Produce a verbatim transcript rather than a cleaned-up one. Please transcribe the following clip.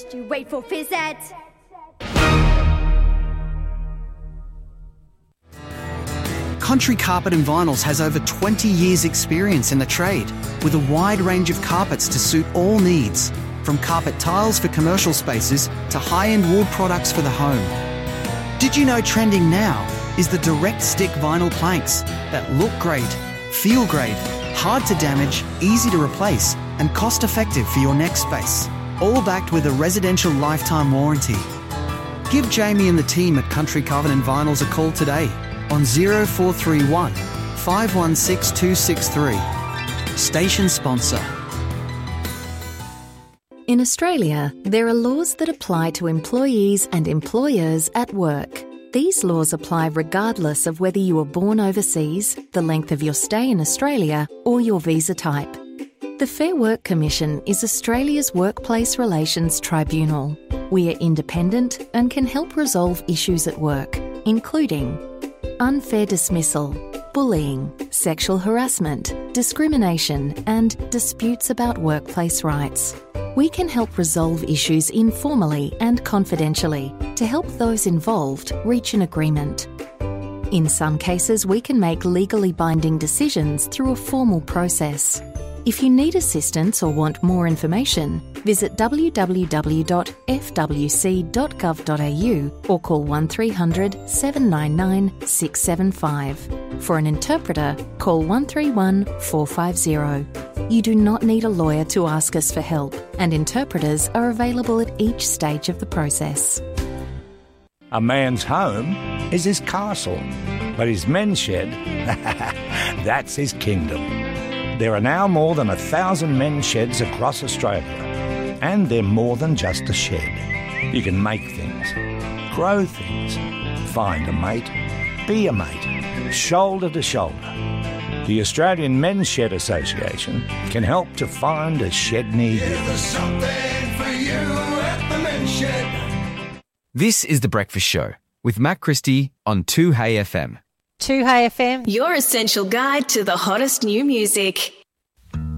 Do you wait for Fizzette? Country Carpet and Vinyls has over twenty years experience in the trade with a wide range of carpets to suit all needs, from carpet tiles for commercial spaces to high-end wool products for the home. Did you know trending now is the direct stick vinyl planks that look great, feel great, hard to damage, easy to replace and cost-effective for your next space, all backed with a residential lifetime warranty. Give Jamie and the team at Country Carpet and Vinyls a call today on zero four three one, five one six, two six three. Station sponsor. In Australia, there are laws that apply to employees and employers at work. These laws apply regardless of whether you were born overseas, the length of your stay in Australia, or your visa type. The Fair Work Commission is Australia's workplace relations tribunal. We are independent and can help resolve issues at work, including unfair dismissal, bullying, sexual harassment, discrimination, and disputes about workplace rights. We can help resolve issues informally and confidentially to help those involved reach an agreement. In some cases, we can make legally binding decisions through a formal process. If you need assistance or want more information, visit w w w dot f w c dot gov dot a u or call one three hundred, seven nine nine, six seven five. For an interpreter, call one three one, four five zero. You do not need a lawyer to ask us for help, and interpreters are available at each stage of the process. A man's home is his castle, but his men's shed, that's his kingdom. There are now more than a thousand men's sheds across Australia, and they're more than just a shed. You can make things, grow things, find a mate, be a mate, shoulder to shoulder. The Australian Men's Shed Association can help to find a shed near you. There's something for you at the Men's Shed. This is The Breakfast Show with Matt Christie on two Hey F M. two Hey F M. Your essential guide to the hottest new music.